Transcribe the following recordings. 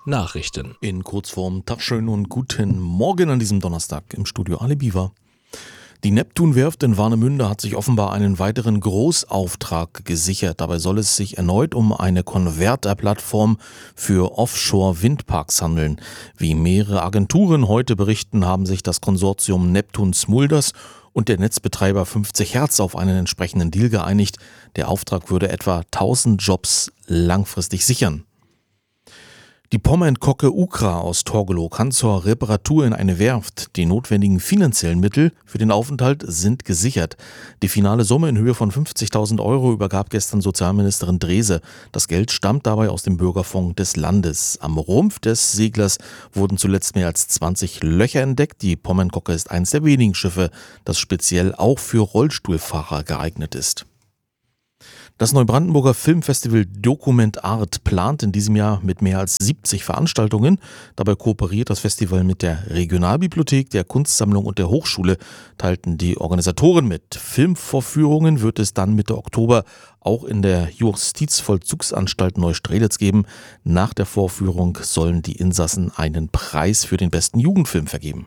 Nachrichten. In Kurzform, Tag schön und guten Morgen an diesem Donnerstag im Studio Ali Biwa. Die Neptun-Werft in Warnemünde hat sich offenbar einen weiteren Großauftrag gesichert. Dabei soll es sich erneut um eine Konverterplattform für Offshore-Windparks handeln. Wie mehrere Agenturen heute berichten, haben sich das Konsortium Neptun-Smulders und der Netzbetreiber 50 Hertz auf einen entsprechenden Deal geeinigt. Der Auftrag würde etwa 1000 Jobs langfristig sichern. Die Pommernkocke Ukra aus Torgelow kann zur Reparatur in eine Werft. Die notwendigen finanziellen Mittel für den Aufenthalt sind gesichert. Die finale Summe in Höhe von 50.000 Euro übergab gestern Sozialministerin Drese. Das Geld stammt dabei aus dem Bürgerfonds des Landes. Am Rumpf des Seglers wurden zuletzt mehr als 20 Löcher entdeckt. Die Pommernkocke ist eines der wenigen Schiffe, das speziell auch für Rollstuhlfahrer geeignet ist. Das Neubrandenburger Filmfestival Dokument Art plant in diesem Jahr mit mehr als 70 Veranstaltungen. Dabei kooperiert das Festival mit der Regionalbibliothek, der Kunstsammlung und der Hochschule, teilten die Organisatoren mit. Filmvorführungen wird es dann Mitte Oktober auch in der Justizvollzugsanstalt Neustrelitz geben. Nach der Vorführung sollen die Insassen einen Preis für den besten Jugendfilm vergeben.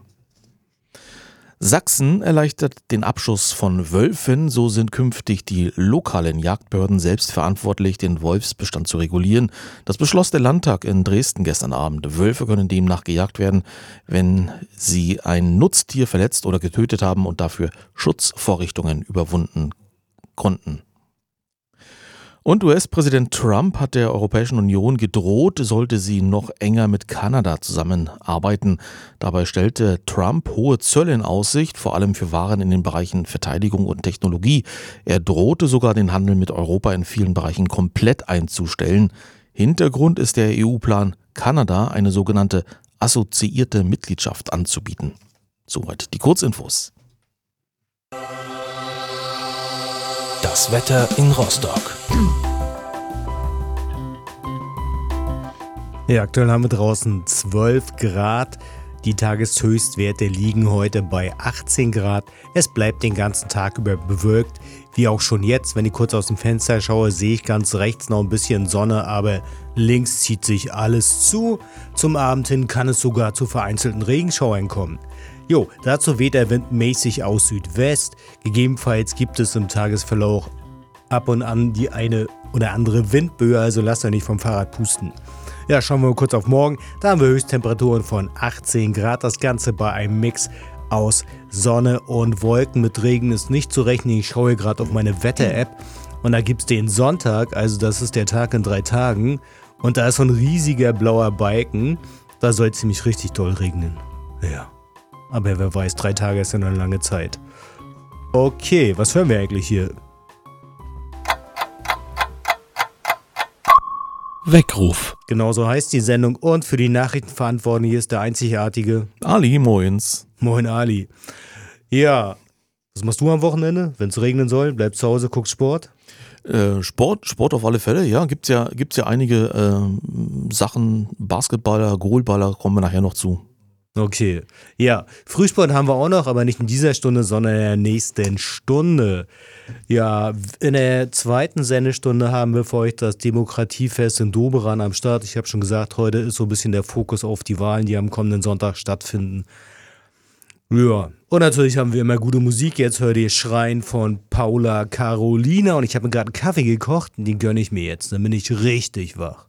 Sachsen erleichtert den Abschuss von Wölfen, so sind künftig die lokalen Jagdbehörden selbst verantwortlich, den Wolfsbestand zu regulieren. Das beschloss der Landtag in Dresden gestern Abend. Wölfe können demnach gejagt werden, wenn sie ein Nutztier verletzt oder getötet haben und dafür Schutzvorrichtungen überwunden konnten. Und US-Präsident Trump hat der Europäischen Union gedroht, sollte sie noch enger mit Kanada zusammenarbeiten. Dabei stellte Trump hohe Zölle in Aussicht, vor allem für Waren in den Bereichen Verteidigung und Technologie. Er drohte sogar, den Handel mit Europa in vielen Bereichen komplett einzustellen. Hintergrund ist der EU-Plan, Kanada eine sogenannte assoziierte Mitgliedschaft anzubieten. Soweit die Kurzinfos. Das Wetter in Rostock. Ja, aktuell haben wir draußen 12 Grad. Die Tageshöchstwerte liegen heute bei 18 Grad. Es bleibt den ganzen Tag über bewölkt. Wie auch schon jetzt, wenn ich kurz aus dem Fenster schaue, sehe ich ganz rechts noch ein bisschen Sonne, aber links zieht sich alles zu. Zum Abend hin kann es sogar zu vereinzelten Regenschauern kommen. Jo, dazu weht der Wind mäßig aus Südwest. Gegebenenfalls gibt es im Tagesverlauf ab und an die eine oder andere Windböe, also lasst euch nicht vom Fahrrad pusten. Ja, schauen wir mal kurz auf morgen. Da haben wir Höchsttemperaturen von 18 Grad. Das Ganze bei einem Mix aus Sonne und Wolken. Mit Regen ist nicht zu rechnen. Ich schaue gerade auf meine Wetter-App und da gibt es den Sonntag, also das ist der Tag in 3 Tagen. Und da ist so ein riesiger blauer Balken. Da soll es ziemlich richtig doll regnen. Ja. Aber wer weiß, 3 Tage ist ja noch eine lange Zeit. Okay, was hören wir eigentlich hier? Weckruf. Genau so heißt die Sendung und für die Nachrichten verantwortlich ist der einzigartige Ali, moins. Moin Ali. Ja, was machst du am Wochenende, wenn es regnen soll? Bleibst zu Hause, guckst Sport? Sport auf alle Fälle, ja. Gibt's ja einige Sachen, Basketballer, Goalballer, kommen wir nachher noch zu. Okay, ja, Frühsport haben wir auch noch, aber nicht in dieser Stunde, sondern in der nächsten Stunde. Ja, in der zweiten Sendestunde haben wir für euch das Demokratiefest in Doberan am Start. Ich habe schon gesagt, heute ist so ein bisschen der Fokus auf die Wahlen, die am kommenden Sonntag stattfinden. Ja, und natürlich haben wir immer gute Musik. Jetzt hört ihr Schreien von Paula Carolina und ich habe mir gerade einen Kaffee gekocht und den gönne ich mir jetzt, dann bin ich richtig wach.